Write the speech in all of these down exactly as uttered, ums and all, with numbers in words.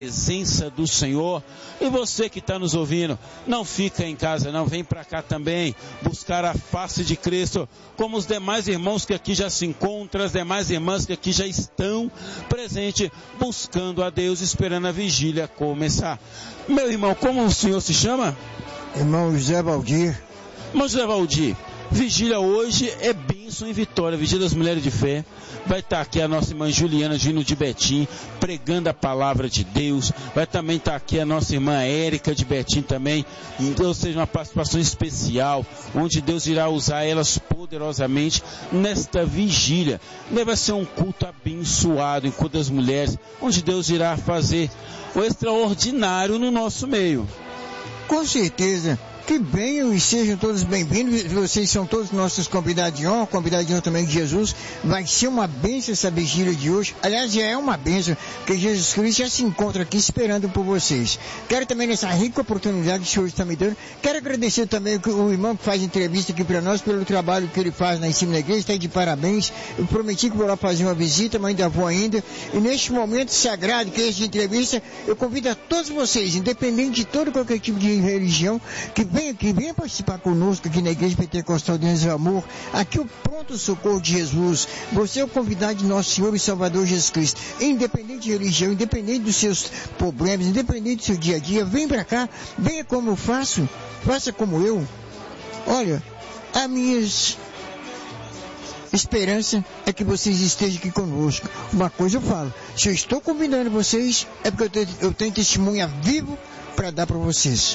presença do Senhor. E você que está nos ouvindo, não fica em casa não, vem para cá também buscar a face de Cristo, como os demais irmãos que aqui já se encontram, as demais irmãs que aqui já estão presentes, buscando a Deus, esperando a vigília começar. Meu irmão, como o senhor se chama? Irmão José Valdir. Irmão José Valdir, vigília hoje é bênção em Vitória, vigília das mulheres de fé. Vai estar aqui a nossa irmã Juliana Gino de Betim, pregando a palavra de Deus. Vai também estar aqui a nossa irmã Érica de Betim também, ou seja, uma participação especial, onde Deus irá usar elas poderosamente nesta vigília. Vai ser um culto abençoado, em culto das mulheres, onde Deus irá fazer o extraordinário no nosso meio. Com certeza. Que venham e sejam todos bem-vindos. Vocês são todos nossos convidados de honra, convidados de honra também de Jesus. Vai ser uma bênção essa vigília de hoje. Aliás, já é uma bênção, porque Jesus Cristo já se encontra aqui esperando por vocês. Quero também, nessa rica oportunidade que o Senhor está me dando, quero agradecer também o irmão que faz entrevista aqui para nós, pelo trabalho que ele faz lá em cima da igreja. Está de parabéns. Eu prometi que vou lá fazer uma visita, mas ainda vou ainda. E neste momento sagrado que é esse de entrevista, eu convido a todos vocês, independente de todo qualquer tipo de religião, que venha, que venha participar conosco aqui na Igreja Pentecostal Deus é Amor, aqui o pronto socorro de Jesus. Você é o convidado de nosso Senhor e Salvador Jesus Cristo, independente de religião, independente dos seus problemas, independente do seu dia a dia, vem pra cá, venha como eu faço, faça como eu. Olha, a minha esperança é que vocês estejam aqui conosco. Uma coisa eu falo, se eu estou convidando vocês, é porque eu tenho, eu tenho testemunha vivo para dar para vocês.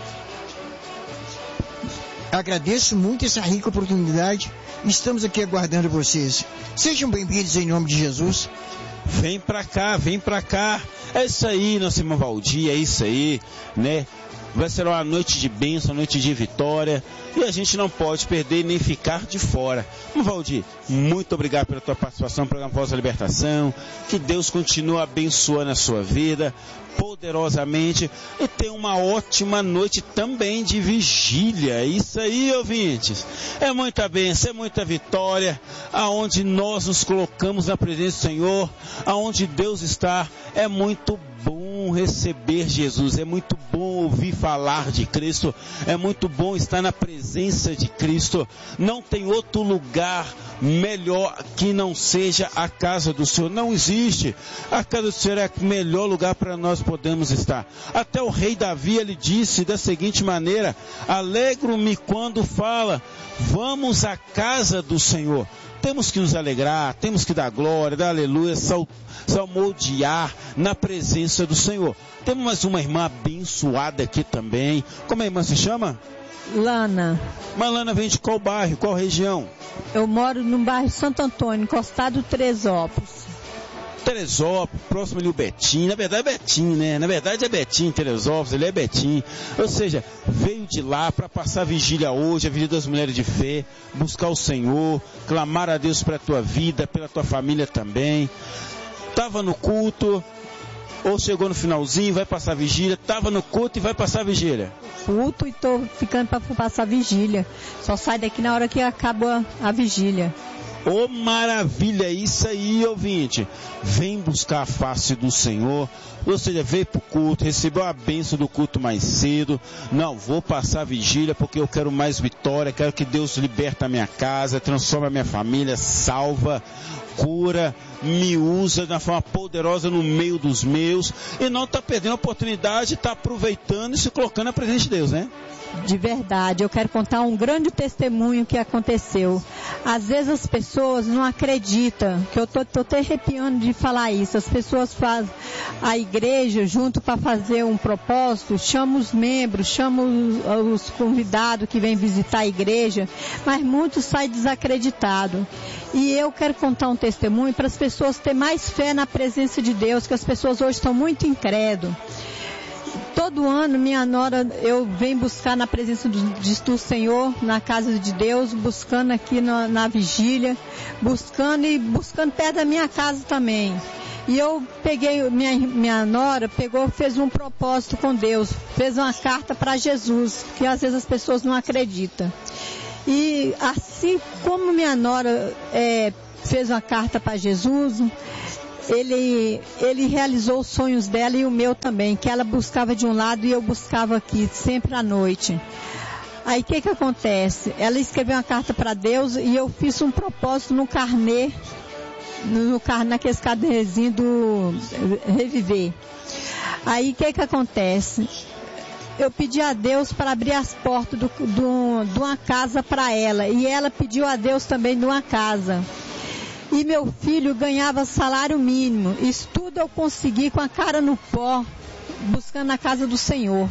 Agradeço muito essa rica oportunidade. Estamos aqui aguardando vocês. Sejam bem-vindos em nome de Jesus. Vem pra cá, vem pra cá. É isso aí, nosso irmão Valdir, é isso aí, né? Vai ser uma noite de bênção, uma noite de vitória. E a gente não pode perder nem ficar de fora. Valdir, muito obrigado pela tua participação no programa Voz da Libertação. Que Deus continue abençoando a sua vida poderosamente. E tenha uma ótima noite também de vigília. Isso aí, ouvintes. É muita bênção, é muita vitória. Aonde nós nos colocamos na presença do Senhor, aonde Deus está, é muito bom receber Jesus, é muito bom ouvir falar de Cristo, é muito bom estar na presença de Cristo. Não tem outro lugar melhor que não seja a casa do Senhor. Não existe. A casa do Senhor é o melhor lugar para nós podermos estar. Até o rei Davi, ele disse da seguinte maneira: alegro-me quando fala, vamos à casa do Senhor. Temos que nos alegrar, temos que dar glória, dar aleluia, sal, salmodiar na presença do Senhor. Temos mais uma irmã abençoada aqui também. Como a irmã se chama? Lana. Mas Lana vem de qual bairro, qual região? Eu moro no bairro Santo Antônio, encostado Teresópolis. Teresópolis, próximo ali o Betim, na verdade é Betim, né? Na verdade é Betim, Teresópolis, ele é Betim. Ou seja, veio de lá para passar a vigília hoje, a vigília das mulheres de fé, buscar o Senhor, clamar a Deus pela tua vida, pela tua família também. Estava no culto, ou chegou no finalzinho, vai passar a vigília, estava no culto e vai passar a vigília. Culto e estou ficando para passar a vigília. Só sai daqui na hora que acaba a vigília. Oh, maravilha, isso aí, ouvinte. Vem buscar a face do Senhor. Ou seja, veio para o culto, recebeu a bênção do culto mais cedo. Não, vou passar a vigília porque eu quero mais vitória. Quero que Deus liberte a minha casa, transforme a minha família, salva, cura, me usa de uma forma poderosa no meio dos meus. E não está perdendo a oportunidade, está aproveitando e se colocando na presença de Deus, né? De verdade, eu quero contar um grande testemunho que aconteceu. Às vezes as pessoas não acreditam, que eu tô, tô até arrepiando de falar isso. As pessoas fazem a igreja junto para fazer um propósito, chamam os membros, chamam os, os convidados que vêm visitar a igreja, mas muitos saem desacreditados. E eu quero contar um testemunho para as pessoas terem mais fé na presença de Deus, que as pessoas hoje estão muito incrédulas. Todo ano, minha nora, eu venho buscar na presença do, do Senhor, na casa de Deus, buscando aqui na, na vigília, buscando e buscando perto da minha casa também. E eu peguei, minha, minha nora pegou, fez um propósito com Deus, fez uma carta para Jesus, que às vezes as pessoas não acreditam. E assim como minha nora é, fez uma carta para Jesus, ele, ele realizou os sonhos dela e o meu também, que ela buscava de um lado e eu buscava aqui, sempre à noite. Aí o que que acontece? Ela escreveu uma carta para Deus e eu fiz um propósito no carnê, no, no, naqueles carnezinhos do Reviver. Aí o que que acontece? Eu pedi a Deus para abrir as portas do, do, de uma casa para ela. E ela pediu a Deus também de uma casa. E meu filho ganhava salário mínimo. Isso tudo eu consegui com a cara no pó, buscando a casa do Senhor.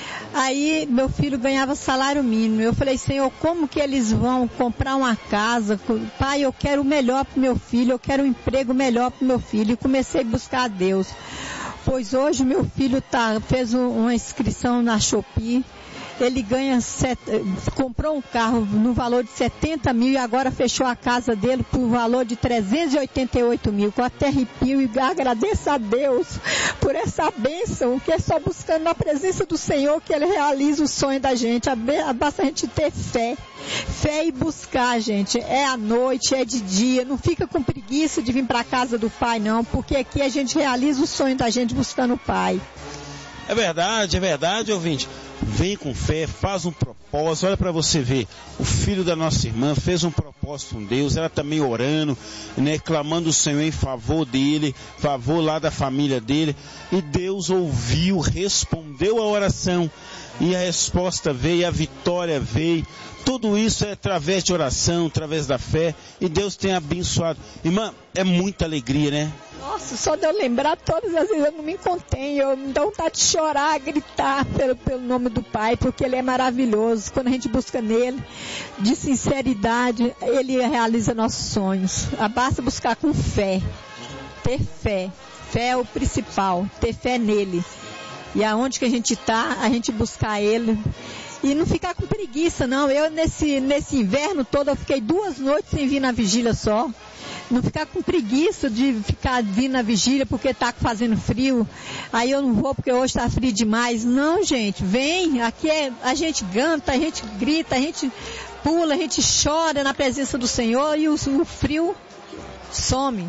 Aí meu filho ganhava salário mínimo. Eu falei, Senhor, como que eles vão comprar uma casa? Pai, eu quero o melhor para o meu filho, eu quero um emprego melhor para o meu filho. E comecei a buscar a Deus. Pois hoje meu filho tá, fez uma inscrição na Shopee, ele ganha, set, comprou um carro no valor de setenta mil e agora fechou a casa dele por valor de trezentos e oitenta e oito mil, com até arrepio, e agradeço a Deus por essa bênção, que é só buscando na presença do Senhor que Ele realiza o sonho da gente. Basta a gente ter fé. Fé e buscar, gente. É à noite, é de dia. Não fica com preguiça de vir para a casa do Pai, não, porque aqui a gente realiza o sonho da gente buscando o Pai. É verdade, é verdade, ouvinte. Vem com fé, faz um propósito. Olha para você ver, o filho da nossa irmã fez um propósito com Deus, ela também orando, né, clamando o Senhor em favor dele, favor lá da família dele, e Deus ouviu, respondeu a oração, e a resposta veio, a vitória veio. Tudo isso é através de oração, através da fé, e Deus tem abençoado. Irmã, é muita alegria, né? Nossa, só de eu lembrar, todas as vezes eu não me contenho, eu me dou vontade de chorar, gritar pelo, pelo nome do Pai, porque Ele é maravilhoso. Quando a gente busca nele, de sinceridade, Ele realiza nossos sonhos. Basta buscar com fé, ter fé. Fé é o principal, ter fé nele. E aonde que a gente está, a gente buscar Ele. E não ficar com preguiça, não. Eu, nesse, nesse inverno todo, eu fiquei duas noites sem vir na vigília só. Não ficar com preguiça de ficar vindo na vigília porque está fazendo frio. Aí eu não vou porque hoje está frio demais. Não, gente, vem. Aqui é, a gente canta, a gente grita, a gente pula, a gente chora na presença do Senhor e o, o frio some.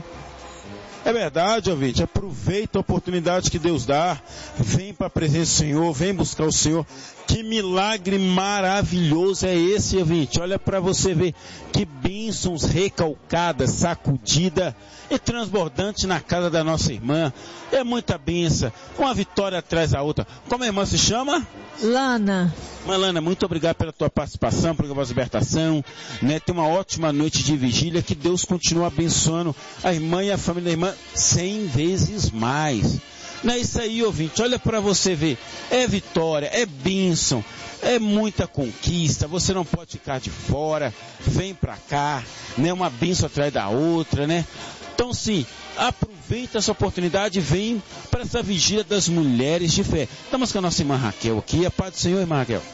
É verdade, ouvinte, aproveita a oportunidade que Deus dá, vem para a presença do Senhor, vem buscar o Senhor. Que milagre maravilhoso é esse, ouvinte? Olha para você ver, que bênçãos recalcadas, sacudida e transbordante na casa da nossa irmã. É muita bênção, uma vitória atrás da outra. Como a irmã se chama? Lana. Lana, muito obrigado pela tua participação, pela tua libertação, né? Tem uma ótima noite de vigília, que Deus continue abençoando a irmã e a família da irmã cem vezes mais. Não é isso aí, ouvinte, olha para você ver, é vitória, é bênção, é muita conquista, você não pode ficar de fora, vem para cá, né? Uma bênção atrás da outra, né? Então sim, aproveita essa oportunidade e vem para essa vigília das mulheres de fé. Estamos com a nossa irmã Raquel aqui. A paz do Senhor, irmã Raquel.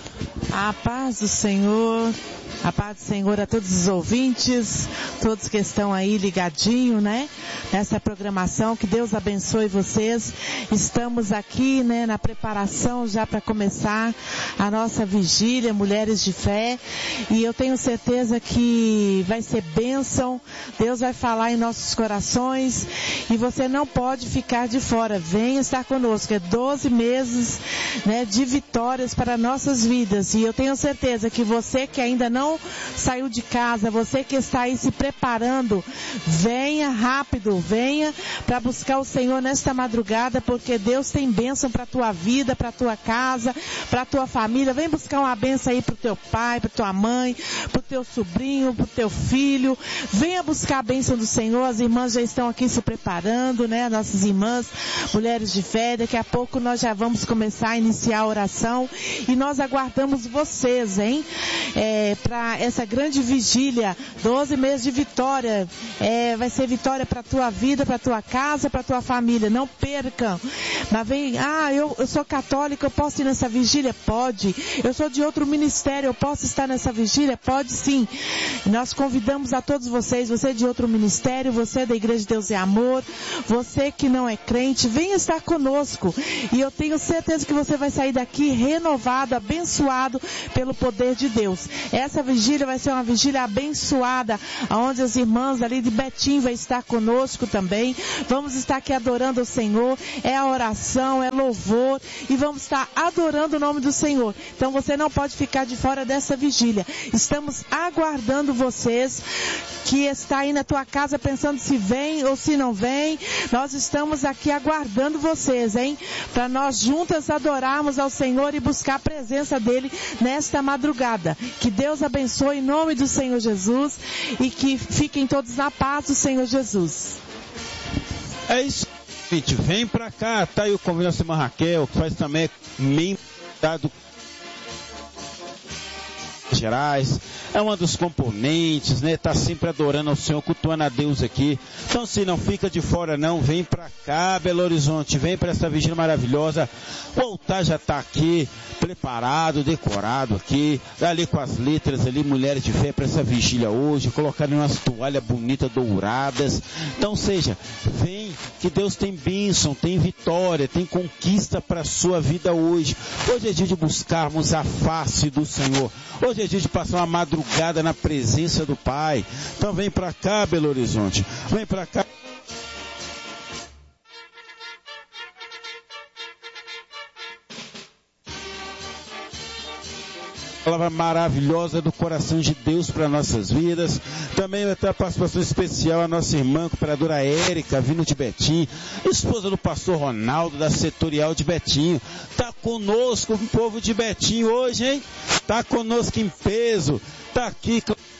A paz do Senhor, a paz do Senhor a todos os ouvintes, todos que estão aí ligadinho, né, nessa programação, que Deus abençoe vocês. Estamos aqui, né, na preparação já para começar a nossa vigília, Mulheres de Fé, e eu tenho certeza que vai ser bênção, Deus vai falar em nossos corações, e você não pode ficar de fora, venha estar conosco, é doze meses, né, de vitórias para nossas vidas. E eu tenho certeza que você que ainda não saiu de casa, você que está aí se preparando, venha rápido, venha para buscar o Senhor nesta madrugada, porque Deus tem bênção para a tua vida, para a tua casa, para a tua família. Vem buscar uma bênção aí para o teu pai, para tua mãe, para o teu sobrinho, para o teu filho. Venha buscar a bênção do Senhor. As irmãs já estão aqui se preparando, né? Nossas irmãs, mulheres de fé. Daqui a pouco nós já vamos começar a iniciar a oração e nós aguardamos vocês, hein? É, para essa grande vigília, doze meses de vitória, é, vai ser vitória para a tua vida, para a tua casa, para a tua família, não percam. Mas vem, ah, eu, eu sou católica, eu posso ir nessa vigília? Pode. Eu sou de outro ministério, eu posso estar nessa vigília? Pode sim. Nós convidamos a todos vocês, você de outro ministério, você da Igreja de Deus e Amor, você que não é crente, venha estar conosco, e eu tenho certeza que você vai sair daqui renovado, abençoado, abençoado pelo poder de Deus. Essa vigília vai ser uma vigília abençoada, onde as irmãs ali de Betim vai estar conosco também. Vamos estar aqui adorando o Senhor, é a oração, é louvor, e vamos estar adorando o nome do Senhor. Então você não pode ficar de fora dessa vigília. Estamos aguardando vocês que está aí na tua casa pensando se vem ou se não vem. Nós estamos aqui aguardando vocês, hein? Para nós juntas adorarmos ao Senhor e buscar a presença dele nesta madrugada. Que Deus abençoe em nome do Senhor Jesus e que fiquem todos na paz do Senhor Jesus. É isso, gente. Vem pra cá. Tá aí o convite da irmã Raquel, que faz também membro do Gerais, é uma dos componentes, né? Tá sempre adorando ao Senhor, cultuando a Deus aqui. Então, se não fica de fora não, vem pra cá, Belo Horizonte, vem pra essa vigília maravilhosa. O altar já tá aqui, preparado, decorado aqui, ali com as letras ali, mulheres de fé pra essa vigília hoje, colocando umas toalhas bonitas, douradas. Então, seja, vem, que Deus tem bênção, tem vitória, tem conquista pra sua vida hoje. Hoje é dia de buscarmos a face do Senhor. Hoje é dia de passar uma madrugada na presença do Pai. Então vem pra cá, Belo Horizonte. Vem pra cá. Palavra maravilhosa do coração de Deus para nossas vidas. Também vai ter a participação especial a nossa irmã, a cooperadora Érica, vindo de Betim, esposa do pastor Ronaldo, da setorial de Betim. Tá conosco o povo de Betim hoje, hein? Tá conosco em peso. Tá aqui.